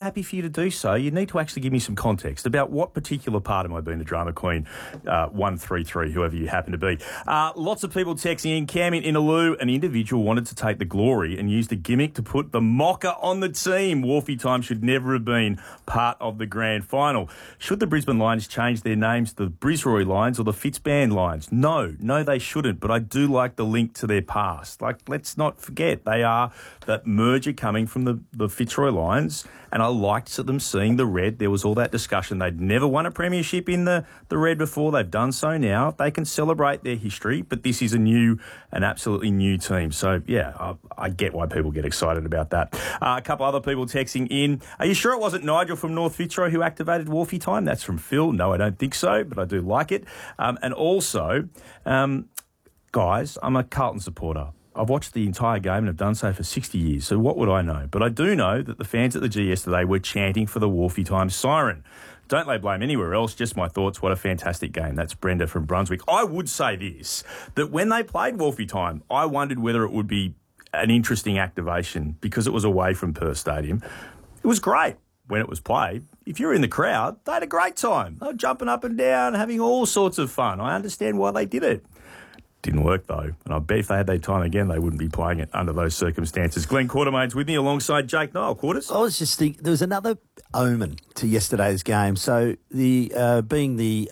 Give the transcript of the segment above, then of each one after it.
happy for you to do so. You need to actually give me some context about what particular part am I being the drama queen, 133, whoever you happen to be. Lots of people texting in. Cam in Inaloo, an individual wanted to take the glory and use the gimmick to put the mocker on the team. Wolfie time should never have been part of the grand final. Should the Brisbane Lions change their names to the Brisroy Lions or the Fitzband Lions? No, they shouldn't, but I do like the link to their past. Like, let's not forget, they are that merger coming from the Fitzroy Lions, and I liked them seeing the red. There was all that discussion. They'd never won a premiership in the red before. They've done so now. They can celebrate their history, but this is an absolutely new team. So, yeah, I get why people get excited about that. A couple other people texting in. Are you sure it wasn't Nigel from North Fitzroy who activated Wolfie time? That's from Phil. No, I don't think so, but I do like it. And also, guys, I'm a Carlton supporter. I've watched the entire game and have done so for 60 years, so what would I know? But I do know that the fans at the G yesterday were chanting for the Wolfie time siren. Don't lay blame anywhere else, just my thoughts. What a fantastic game. That's Brenda from Brunswick. I would say this, that when they played Wolfie time, I wondered whether it would be an interesting activation because it was away from Perth Stadium. It was great when it was played. If you're in the crowd, they had a great time. They were jumping up and down, having all sorts of fun. I understand why they did it. Didn't work, though, and I bet if they had their time again, they wouldn't be playing it under those circumstances. Glenn Quartermain's with me alongside Jake Niall. Quarters? I was just thinking, there was another omen to yesterday's game. So, being the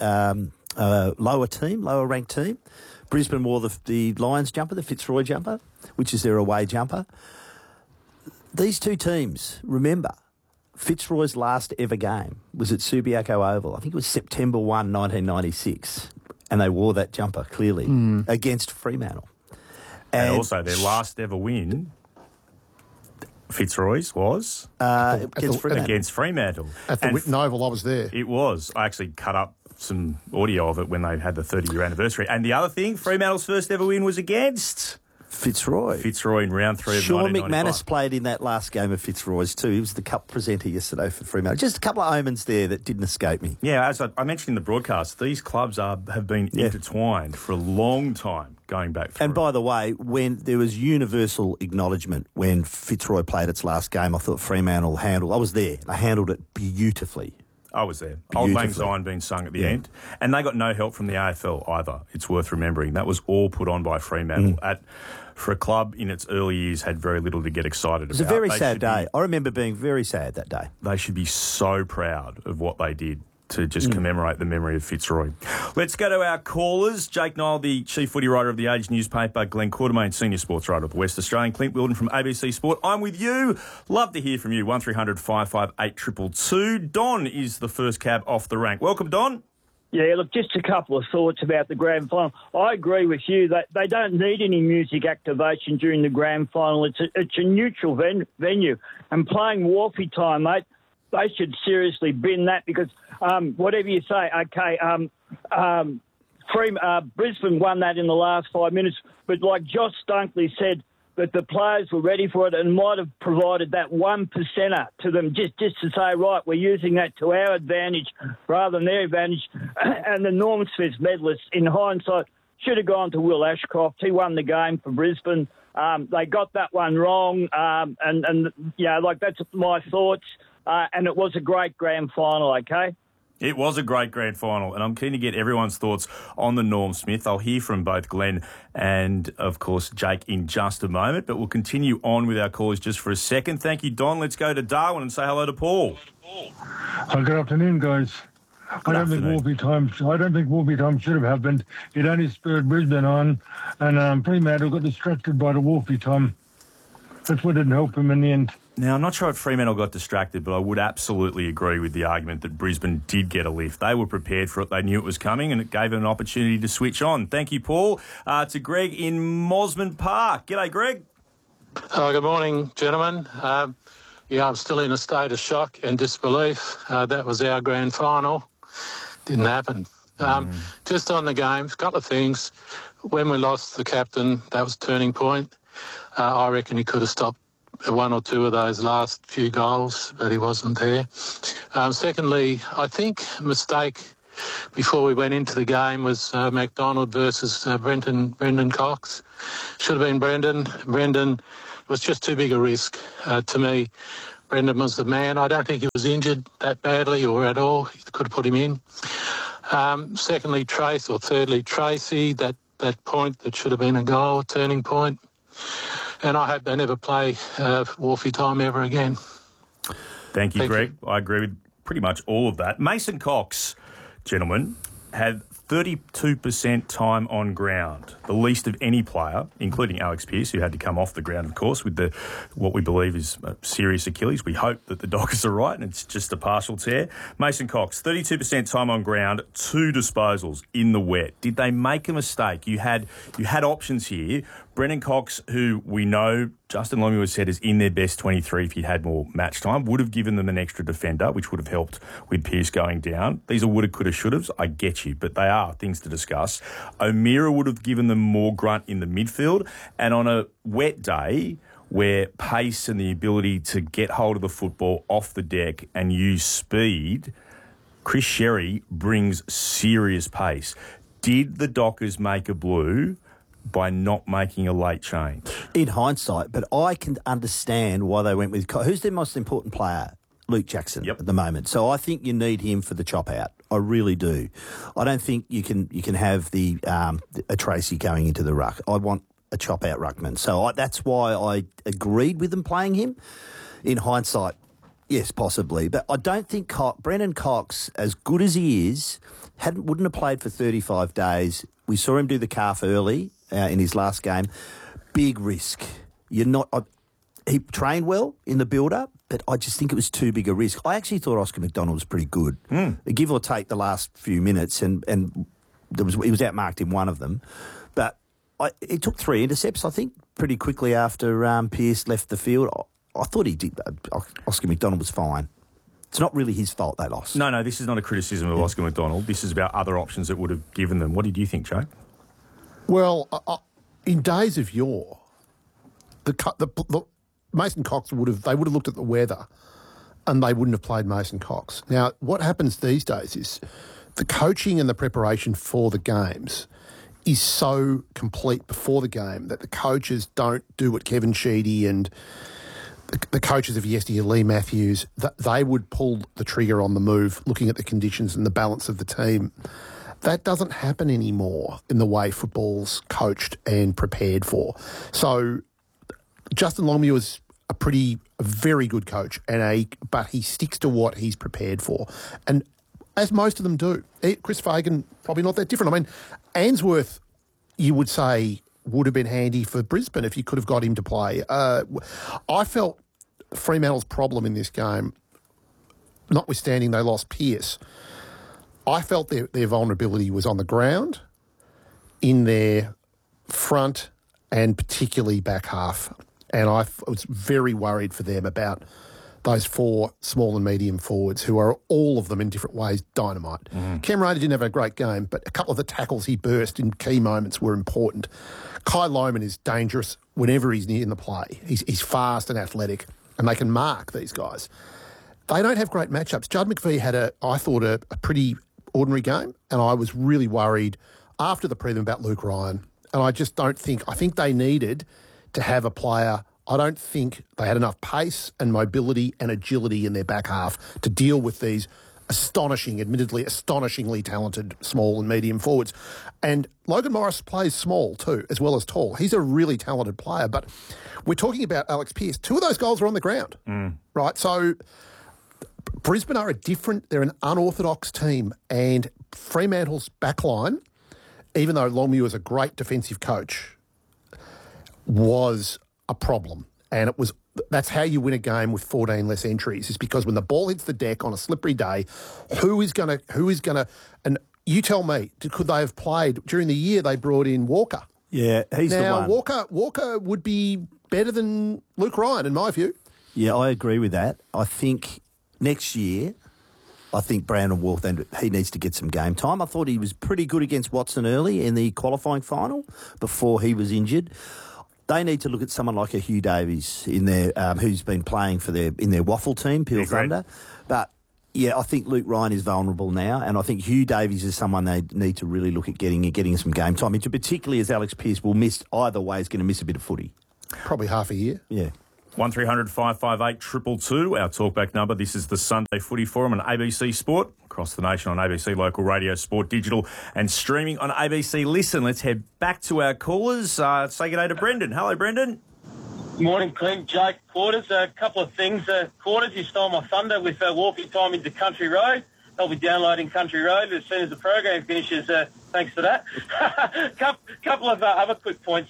lower ranked team, Brisbane wore the Lions jumper, the Fitzroy jumper, which is their away jumper. These two teams, remember, Fitzroy's last ever game was at Subiaco Oval. I think it was September 1, 1996. And they wore that jumper, clearly, against Fremantle. And also their last ever win, Fitzroy's, was against Fremantle. At the Whitten Oval, I was there. It was. I actually cut up some audio of it when they had the 30-year anniversary. And the other thing, Fremantle's first ever win was against Fitzroy in round 3 of Sean 1995. McManus played in that last game of Fitzroy's too. He was the cup presenter yesterday for Fremantle. Just a couple of omens there that didn't escape me. Yeah, as I mentioned in the broadcast, these clubs have been intertwined for a long time, going back through. And by the way, when there was universal acknowledgement when Fitzroy played its last game, I thought Fremantle handled... I was there. They handled it beautifully. I was there. Old Lang Syne being sung at the end. And they got no help from the AFL either. It's worth remembering. That was all put on by Fremantle for a club in its early years had very little to get excited about. It was a very sad day. I remember being very sad that day. They should be so proud of what they did to just commemorate the memory of Fitzroy. Let's go to our callers. Jake Niall, the chief footy writer of The Age newspaper, Glenn Quartermain, senior sports writer of the West Australian, Clint Wilden from ABC Sport. I'm with you. Love to hear from you. 1300 558 222. Don is the first cab off the rank. Welcome, Don. Yeah, look, just a couple of thoughts about the grand final. I agree with you that they don't need any music activation during the grand final. It's a neutral venue. And playing Wolfie time, mate, they should seriously bin that because whatever you say, okay, Brisbane won that in the last 5 minutes, but like Josh Dunkley said, that the players were ready for it and might have provided that 1%er to them just to say, right, we're using that to our advantage rather than their advantage. And the Norm Smith medalist, in hindsight, should have gone to Will Ashcroft. He won the game for Brisbane. They got that one wrong. That's my thoughts. And it was a great grand final, okay? It was a great grand final, and I'm keen to get everyone's thoughts on the Norm Smith. I'll hear from both Glenn and, of course, Jake in just a moment, but we'll continue on with our callers just for a second. Thank you, Don. Let's go to Darwin and say hello to Paul. Good afternoon, guys. I don't think Wolfie time should have happened. It only spurred Brisbane on, and Fremantle got distracted by the Wolfie time. That's what didn't help him in the end. Now, I'm not sure if Fremantle got distracted, but I would absolutely agree with the argument that Brisbane did get a lift. They were prepared for it. They knew it was coming, and it gave them an opportunity to switch on. Thank you, Paul. To Greg in Mosman Park. G'day, Greg. Good morning, gentlemen. I'm still in a state of shock and disbelief. That was our grand final. Didn't happen. Just on the game, a couple of things. When we lost the captain, that was a turning point. I reckon he could have stopped one or two of those last few goals, but he wasn't there. Secondly, I think a mistake before we went into the game was McDonald versus Brendan Cox. Should have been Brendan. Brendan was just too big a risk to me. Brendan was the man. I don't think he was injured that badly or at all. He could have put him in. Thirdly, Tracy, that point that should have been a goal, turning point. And I hope they never play Wolfie time ever again. Thank you, Greg. I agree with pretty much all of that. Mason Cox, gentlemen, had 32% time on ground, the least of any player, including Alex Pearce, who had to come off the ground, of course, with what we believe is a serious Achilles. We hope that the Dockers are right and it's just a partial tear. Mason Cox, 32% time on ground, 2 disposals in the wet. Did they make a mistake? You had options here. Brennan Cox, who we know Justin Longmuir has said is in their best 23 if he'd had more match time, would have given them an extra defender, which would have helped with Pearce going down. These are woulda, coulda, shouldas. I get you, but they are things to discuss. O'Meara would have given them more grunt in the midfield. And on a wet day where pace and the ability to get hold of the football off the deck and use speed, Chris Sherry brings serious pace. Did the Dockers make a blue by not making a late change? In hindsight, but I can understand why they went with... Who's their most important player? Luke Jackson at the moment. So I think you need him for the chop out. I really do. I don't think you can have a Tracy going into the ruck. I want a chop out ruckman. So that's why I agreed with them playing him. In hindsight, yes, possibly. But I don't think Brennan Cox, as good as he is, wouldn't have played for 35 days. We saw him do the calf early in his last game. Big risk. He trained well in the build-up, but I just think it was too big a risk. I actually thought Oscar McDonald was pretty good. Give or take the last few minutes, and he was outmarked in one of them. But he took 3 intercepts, I think, pretty quickly after Pearce left the field. I thought he did. Oscar McDonald was fine. It's not really his fault they lost. No, this is not a criticism of Oscar McDonald. This is about other options that would have given them. What did you think, Joe? Well, in days of yore, the Mason Cox would have looked at the weather and they wouldn't have played Mason Cox. Now, what happens these days is the coaching and the preparation for the games is so complete before the game that the coaches don't do what Kevin Sheedy and the coaches of yesteryear, Lee Matthews, they would pull the trigger on the move, looking at the conditions and the balance of the team. That doesn't happen anymore in the way football's coached and prepared for. So Justin Longmuir was a very good coach, but he sticks to what he's prepared for. And as most of them do. Chris Fagan, probably not that different. I mean, Ainsworth, you would say, would have been handy for Brisbane if you could have got him to play. I felt Fremantle's problem in this game, notwithstanding they lost Pearce, I felt their vulnerability was on the ground, in their front, and particularly back half. And I was very worried for them about those 4 small and medium forwards who are all of them in different ways dynamite. Cam Rayner didn't have a great game, but a couple of the tackles he burst in key moments were important. Kai Lohmann is dangerous whenever he's in the play. He's fast and athletic, and they can mark these guys. They don't have great matchups. Judd McVie had I thought, a pretty ordinary game, and I was really worried after the prelim about Luke Ryan. And I think they needed to have a player. I don't think they had enough pace and mobility and agility in their back half to deal with these admittedly astonishingly talented small and medium forwards. And Logan Morris plays small too, as well as tall. He's a really talented player, but we're talking about Alex Pearce. 2 of those goals are on the ground, right? So Brisbane are they're an unorthodox team, and Fremantle's backline, even though Longmuir was a great defensive coach, was a problem. And that's how you win a game with 14 less entries, is because when the ball hits the deck on a slippery day, who is going to, and you tell me, could they have played during the year? They brought in Walker. Yeah, he's the one. Now, Walker would be better than Luke Ryan, in my view. Yeah, I agree with that. I think next year, Brandon Wolf, he needs to get some game time. I thought he was pretty good against Watson early in the qualifying final before he was injured. They need to look at someone like a Hugh Davies in there, who's been playing in their waffle team, Peel Thunder. But yeah, I think Luke Ryan is vulnerable now, and I think Hugh Davies is someone they need to really look at getting some game time into, particularly as Alex Pearce will miss either way. Is going to miss a bit of footy, probably half a year. Yeah. 1300 558 222, our talkback number. This is the Sunday Footy Forum on ABC Sport, across the nation on ABC Local Radio, Sport Digital, and streaming on ABC Listen. Let's head back to our callers. Say good day to Brendan. Hello, Brendan. Morning, Clint, Jake, Quarters. A couple of things. Quarters, you stole my thunder with walking time into Country Road. I'll be downloading Country Road as soon as the program finishes. Thanks for that. Couple of other quick points.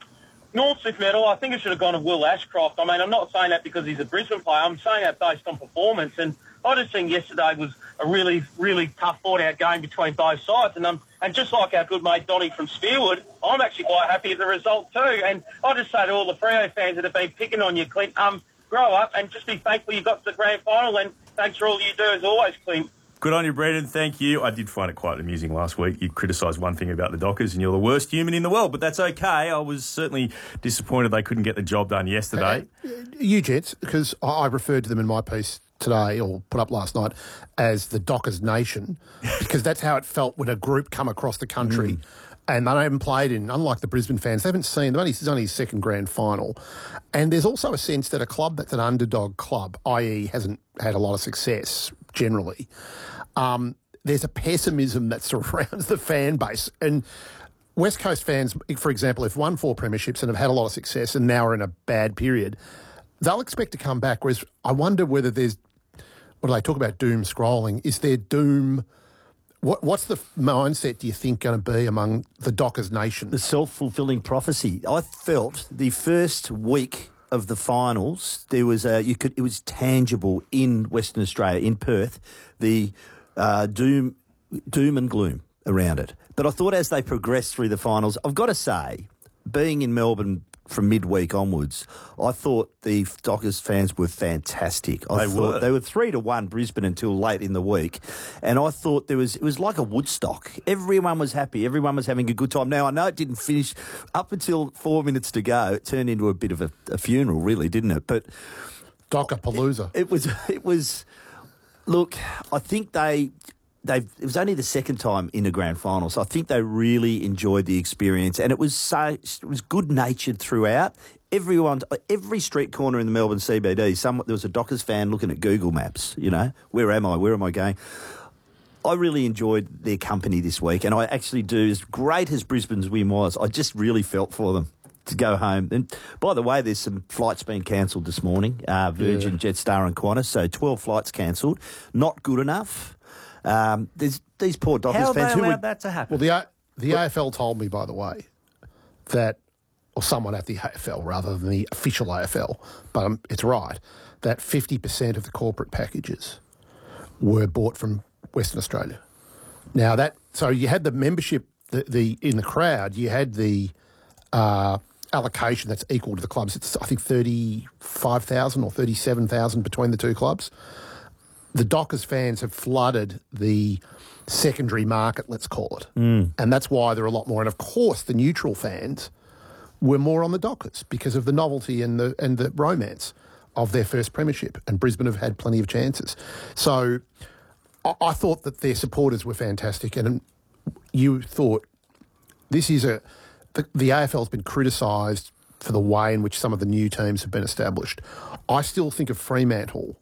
North medal, I think it should have gone to Will Ashcroft. I mean, I'm not saying that because he's a Brisbane player. I'm saying that based on performance. And I just think yesterday was a really, really tough fought-out game between both sides. And just like our good mate Donny from Spearwood, I'm actually quite happy with the result too. And I just say to all the Freo fans that have been picking on you, Clint, grow up and just be thankful you got to the grand final. And thanks for all you do as always, Clint. Good on you, Brendan. Thank you. I did find it quite amusing last week. You criticised one thing about the Dockers and you're the worst human in the world, but that's okay. I was certainly disappointed they couldn't get the job done yesterday. You gents, because I referred to them in my piece today, or put up last night, as the Dockers Nation, because that's how it felt when a group come across the country and they haven't played in, unlike the Brisbane fans, they haven't seen, this is only his second grand final. And there's also a sense that a club that's an underdog club, i.e. hasn't had a lot of success generally, there's a pessimism that surrounds the fan base. And West Coast fans, for example, have won 4 premierships and have had a lot of success and now are in a bad period, they'll expect to come back. Whereas I wonder whether there's, what do they talk about, doom scrolling? Is there doom? What's the mindset, do you think, going to be among the Dockers Nation? The self-fulfilling prophecy. I felt the first week of the finals, there was it was tangible in Western Australia, in Perth, the doom and gloom around it. But I thought as they progressed through the finals, I've got to say, being in Melbourne from midweek onwards, I thought the Dockers fans were fantastic. They were 3-1 Brisbane until late in the week, and I thought it was like a Woodstock. Everyone was happy. Everyone was having a good time. Now I know it didn't finish up until 4 minutes to go. It turned into a bit of a funeral, really, didn't it? But Docker-palooza. It was. Look, I think it was only the second time in the grand final, so I think they really enjoyed the experience, and it was good-natured throughout. Every street corner in the Melbourne CBD, there was a Dockers fan looking at Google Maps. You know, where am I? Where am I going? I really enjoyed their company this week, and I actually do. As great as Brisbane's win was, I just really felt for them to go home. And by the way, there's some flights being cancelled this morning, Virgin, Jetstar and Qantas, so 12 flights cancelled. Not good enough. There's these poor Dockers fans. How have they allowed that to happen? Well, the AFL told me, by the way, that, or someone at the AFL rather than the official AFL, but it's right, that 50% of the corporate packages were bought from Western Australia. Now so you had the membership, in the crowd, you had the allocation that's equal to the clubs. It's, I think, 35,000 or 37,000 between the two clubs. The Dockers fans have flooded the secondary market, let's call it. And that's why there are a lot more. And, of course, the neutral fans were more on the Dockers because of the novelty and the romance of their first premiership. And Brisbane have had plenty of chances. So I thought that their supporters were fantastic. And you thought this is the AFL has been criticised for the way in which some of the new teams have been established. I still think of Fremantle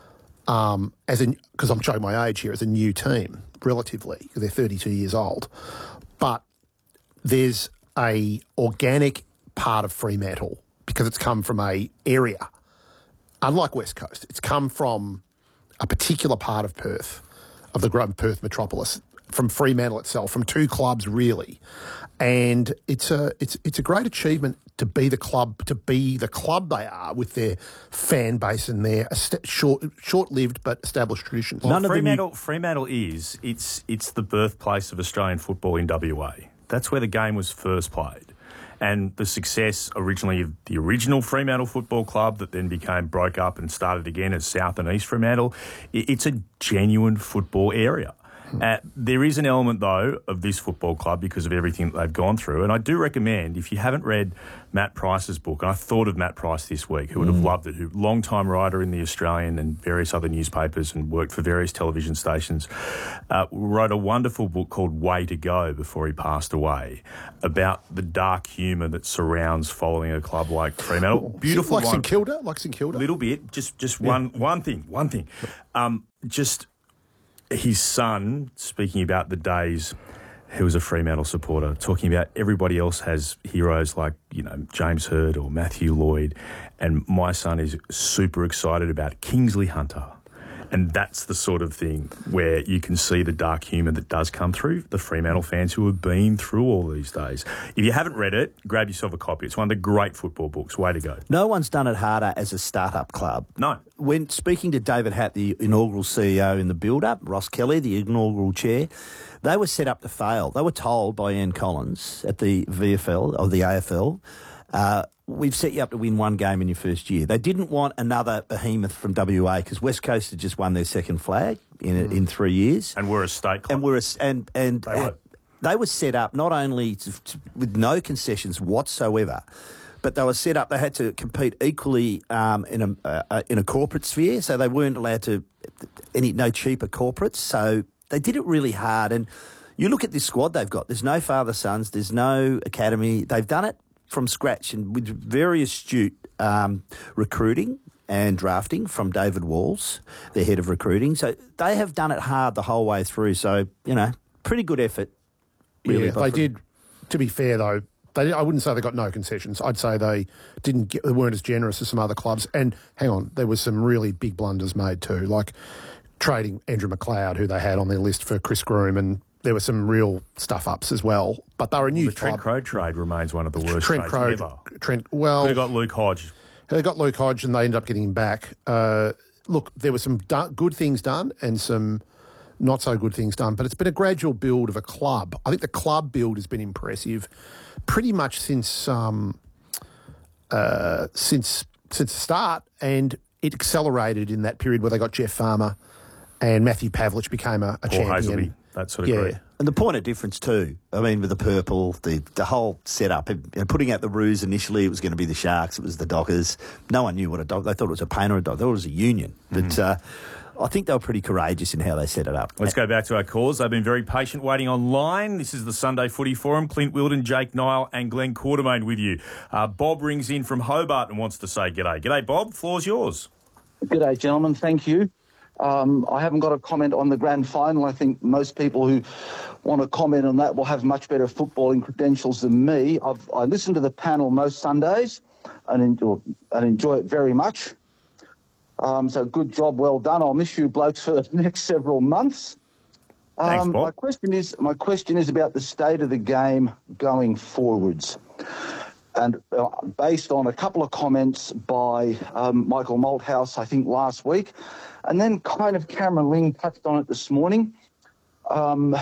because I'm showing my age here, as a new team, relatively, because they're 32 years old. But there's a organic part of Fremantle because it's come from a area, unlike West Coast. It's come from a particular part of Perth, of the Perth metropolis, from Fremantle itself, from two clubs really. And it's a great achievement to be the club they are with their fan base and their short-lived but established traditions. Well, Fremantle is it's the birthplace of Australian football in WA. That's where the game was first played. And the success originally of the original Fremantle Football Club that then broke up and started again as South and East Fremantle, it's a genuine football area. There is an element, though, of this football club because of everything that they've gone through. And I do recommend, if you haven't read Matt Price's book, and I thought of Matt Price this week, who would have loved it, who long-time writer in The Australian and various other newspapers and worked for various television stations, wrote a wonderful book called Way to Go before he passed away, about the dark humour that surrounds following a club like Fremantle. Beautiful like one. St Kilda? Like St Kilda? A little bit. Just one thing. Just his son, speaking about the days he was a Fremantle supporter, talking about everybody else has heroes like, James Hird or Matthew Lloyd, and my son is super excited about Kingsley Hunter. And that's the sort of thing where you can see the dark humour that does come through the Fremantle fans who have been through all these days. If you haven't read it, grab yourself a copy. It's one of the great football books. Way to go. No one's done it harder as a start-up club. No. When speaking to David Hatt, the inaugural CEO in the build-up, Ross Kelly, the inaugural chair, they were set up to fail. They were told by Ian Collins at the VFL, or the AFL, we've set you up to win one game in your first year. They didn't want another behemoth from WA because West Coast had just won their second flag in 3 years. And we're a state club. And they were set up not only with no concessions whatsoever, but they were set up. They had to compete equally in a corporate sphere, so they weren't allowed to no cheaper corporates. So they did it really hard. And you look at this squad they've got. There's no father sons. There's no academy. They've done it from scratch and with very astute recruiting and drafting from David Walls, their head of recruiting. So they have done it hard the whole way through. So, pretty good effort. Really, yeah, they did. To be fair, though, I wouldn't say they got no concessions. I'd say they weren't as generous as some other clubs. And hang on, there was some really big blunders made too, like trading Andrew McLeod, who they had on their list for Chris Groom, and there were some real stuff-ups as well. But they were a new club. The Trent Crowe trade remains one of the worst trades ever. They got Luke Hodge. They got Luke Hodge and they ended up getting him back. Look, there were some good things done and some not so good things done, but it's been a gradual build of a club. I think the club build has been impressive pretty much since the start, and it accelerated in that period where they got Jeff Farmer and Matthew Pavlich became a champion. Hazelby, that sort of group. And the point of difference too, with the purple, the whole setup, putting out the Roos initially, it was going to be the Sharks, it was the Dockers. No one knew what a Docker, they thought it was a pain or a Docker, they thought it was a union. But I think they were pretty courageous in how they set it up. Let's go back to our calls. They've been very patient waiting online. This is the Sunday Footy Forum. Clint Wilden, Jake Nile and Glenn Quartermain with you. Bob rings in from Hobart and wants to say g'day. G'day, Bob. Floor's yours. G'day, gentlemen. Thank you. I haven't got a comment on the grand final. I think most people who want to comment on that will have much better footballing credentials than me. I listen to the panel most Sundays and enjoy it very much. So good job, well done. I'll miss you blokes for the next several months. Thanks, Bob. My question is about the state of the game going forwards. And based on a couple of comments by Michael Malthouse, I think last week, and then kind of Cameron Ling touched on it this morning. I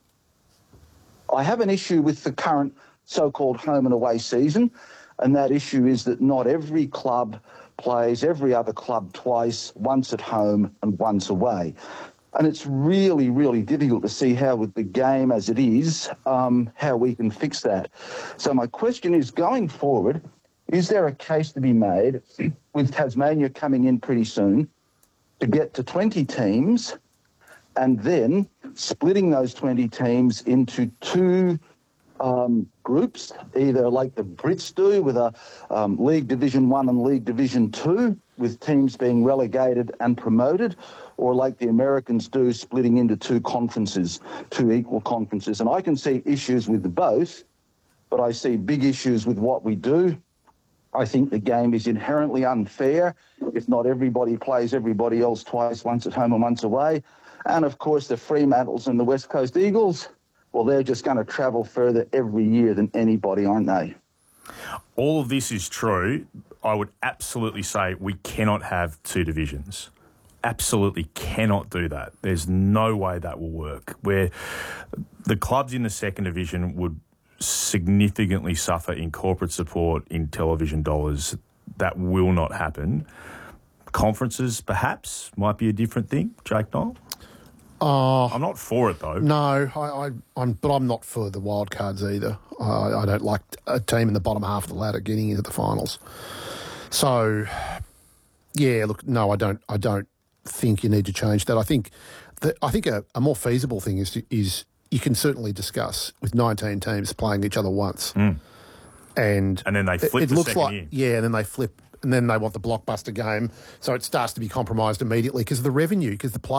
have an issue with the current so-called home and away season, and that issue is that not every club plays every other club twice, once at home and once away. And it's really, really difficult to see how, with the game as it is, how we can fix that. So my question is, going forward, is there a case to be made, with Tasmania coming in pretty soon, to get to 20 teams and then splitting those 20 teams into two groups, either like the Brits do with a League Division 1 and League Division 2, with teams being relegated and promoted, or like the Americans do, splitting into two conferences, two equal conferences. And I can see issues with both, but I see big issues with what we do. I think the game is inherently unfair if not everybody plays everybody else twice, once at home and once away. And, of course, the Fremantles and the West Coast Eagles, well, they're just going to travel further every year than anybody, aren't they? All of this is true. I would absolutely say we cannot have two divisions. Absolutely cannot do that. There's no way that will work. Where the clubs in the second division would significantly suffer in corporate support, in television dollars. That will not happen. Conferences, perhaps, might be a different thing. Jake Nile? I'm not for it though. No, but I'm not for the wild cards either. I don't like a team in the bottom half of the ladder getting into the finals. So, yeah, look, no, I don't think you need to change that. I think a more feasible thing is you can certainly discuss with 19 teams playing each other once, and then they flip it the looks second like year. Yeah, and then they flip. And then they want the blockbuster game, so it starts to be compromised immediately because of the revenue, because the players